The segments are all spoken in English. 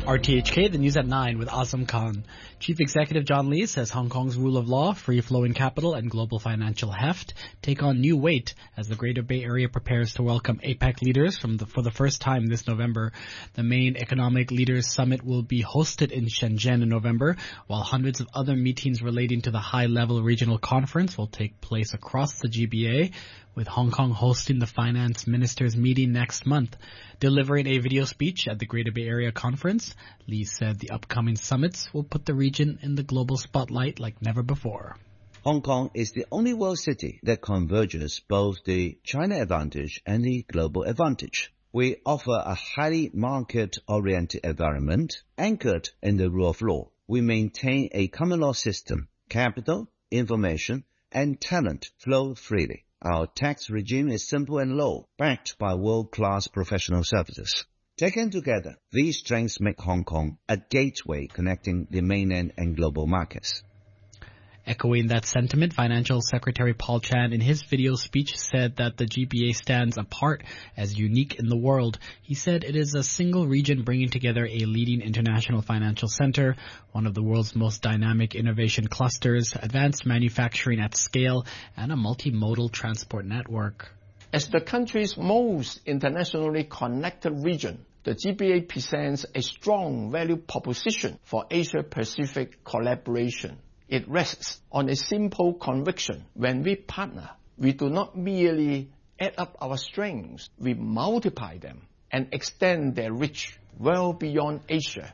RTHK, the news at 9 with Azam Khan. Chief Executive John Lee says Hong Kong's rule of law, free-flowing capital, and global financial heft take on new weight as the Greater Bay Area prepares to welcome APEC leaders for the first time this November. The main economic leaders summit will be hosted in Shenzhen in November, while hundreds of other meetings relating to the high-level regional conference will take place across the GBA, with Hong Kong hosting the finance ministers' meeting next month. Delivering a video speech at the Greater Bay Area conference, Lee said the upcoming summits will put the region in the global spotlight like never before. Hong Kong is the only world city that converges both the China advantage and the global advantage. We offer a highly market-oriented environment anchored in the rule of law. We maintain a common law system. Capital, information, and talent flow freely. Our tax regime is simple and low, backed by world-class professional services. Taken together, these strengths make Hong Kong a gateway connecting the mainland and global markets. Echoing that sentiment, Financial Secretary Paul Chan in his video speech said that the GBA stands apart as unique in the world. He said it is a single region bringing together a leading international financial center, one of the world's most dynamic innovation clusters, advanced manufacturing at scale, and a multimodal transport network. As the country's most internationally connected region, the GBA presents a strong value proposition for Asia-Pacific collaboration. It rests on a simple conviction. When we partner, we do not merely add up our strengths, we multiply them and extend their reach well beyond Asia.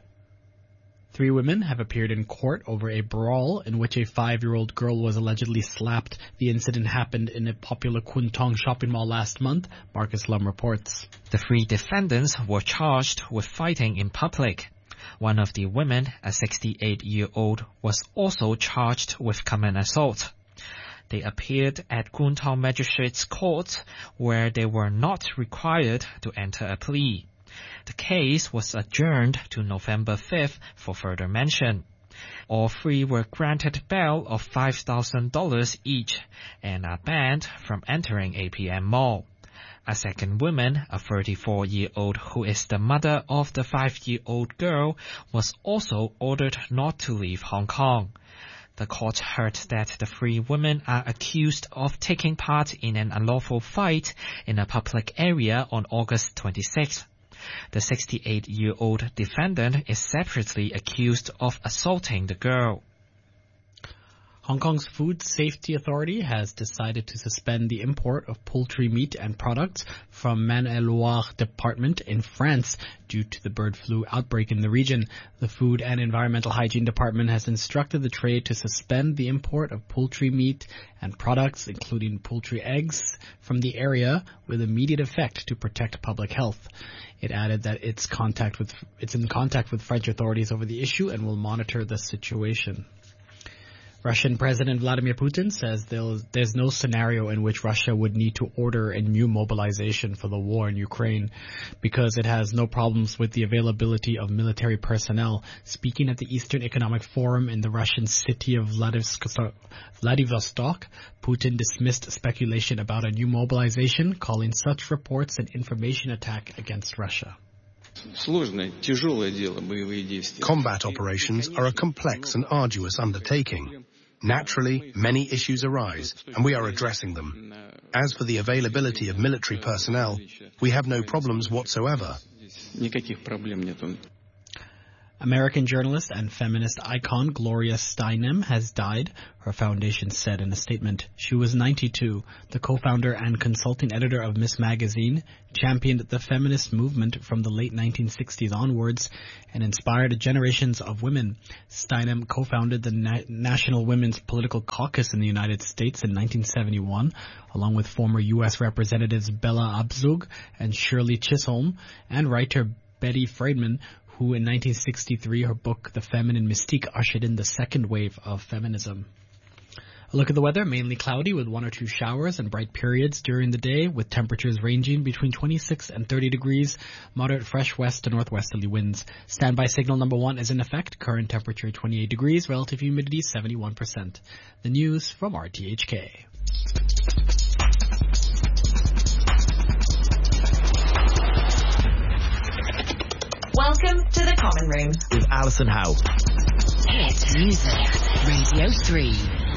3 women have appeared in court over a brawl in which a 5-year-old girl was allegedly slapped. The incident happened in a popular Kwun Tong shopping mall last month, Marcus Lum reports. The 3 defendants were charged with fighting in public. One of the women, a 68-year-old, was also charged with common assault. They appeared at Kwun Tong Magistrates Court, where they were not required to enter a plea. The case was adjourned to November 5th for further mention. All 3 were granted bail of $5,000 each and are banned from entering APM Mall. A second woman, a 34-year-old who is the mother of the 5-year-old girl, was also ordered not to leave Hong Kong. The court heard that the 3 women are accused of taking part in an unlawful fight in a public area on August 26th. The 68-year-old defendant is separately accused of assaulting the girl. Hong Kong's Food Safety Authority has decided to suspend the import of poultry meat and products from Maine-et-Loire Department in France due to the bird flu outbreak in the region. The Food and Environmental Hygiene Department has instructed the trade to suspend the import of poultry meat and products, including poultry eggs, from the area with immediate effect to protect public health. It added that it's in contact with French authorities over the issue and will monitor the situation. Russian President Vladimir Putin says there's no scenario in which Russia would need to order a new mobilization for the war in Ukraine because it has no problems with the availability of military personnel. Speaking at the Eastern Economic Forum in the Russian city of Vladivostok, Putin dismissed speculation about a new mobilization, calling such reports an information attack against Russia. Combat operations are a complex and arduous undertaking. Naturally, many issues arise, and we are addressing them. As for the availability of military personnel, we have no problems whatsoever. American journalist and feminist icon Gloria Steinem has died, her foundation said in a statement. She was 92. The co-founder and consulting editor of Miss Magazine, championed the feminist movement from the late 1960s onwards and inspired generations of women. Steinem co-founded the National Women's Political Caucus in the United States in 1971, along with former U.S. Representatives Bella Abzug and Shirley Chisholm, and writer Betty Friedan, who in 1963, her book The Feminine Mystique ushered in the second wave of feminism. A look at the weather, mainly cloudy with 1 or 2 showers and bright periods during the day, with temperatures ranging between 26 and 30 degrees, moderate fresh west to northwesterly winds. Standby signal number 1 is in effect, current temperature 28 degrees, relative humidity 71%. The news from RTHK. Welcome to the Common Room with Alison Howe. Hit Music Radio 3.